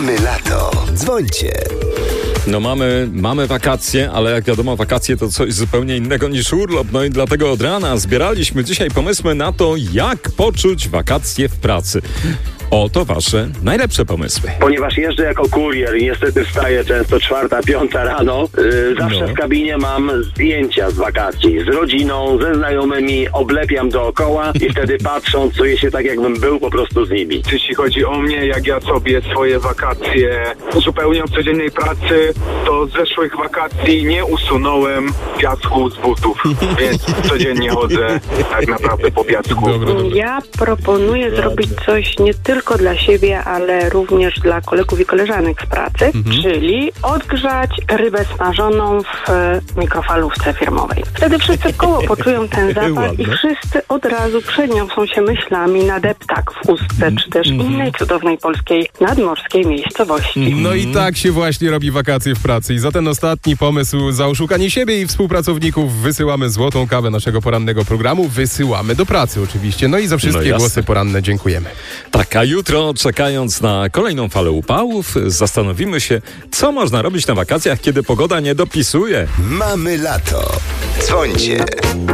Mamy lato. Dzwońcie. No mamy wakacje, ale jak wiadomo, wakacje to coś zupełnie innego niż urlop. No i dlatego od rana zbieraliśmy dzisiaj pomysły na to, jak poczuć wakacje w pracy. Oto wasze najlepsze pomysły. Ponieważ jeżdżę jako kurier i niestety wstaję często 4, 5 rano, zawsze w kabinie mam zdjęcia z wakacji. Z rodziną, ze znajomymi, oblepiam dookoła i wtedy patrząc, czuję się tak, jakbym był po prostu z nimi. Jeśli chodzi o mnie, jak ja sobie swoje wakacje uzupełniam w codziennej pracy, to z zeszłych wakacji nie usunąłem piasku z butów, więc codziennie chodzę tak naprawdę po piasku. Ja proponuję zrobić coś nie tylko dla siebie, ale również dla kolegów i koleżanek z pracy, czyli odgrzać rybę smażoną w mikrofalówce firmowej. Wtedy wszyscy w koło poczują ten zapach i wszyscy od razu przeniosą się myślami na deptak w Ustce, czy też innej cudownej polskiej nadmorskiej miejscowości. No i tak się właśnie robi wakacje w pracy. I za ten ostatni pomysł, za oszukanie siebie i współpracowników, wysyłamy złotą kawę naszego porannego programu. Wysyłamy do pracy oczywiście. No i za wszystkie głosy poranne dziękujemy. Tak, a jutro, czekając na kolejną falę upałów, zastanowimy się, co można robić na wakacjach, kiedy pogoda nie dopisuje. Mamy lato. Dzwońcie.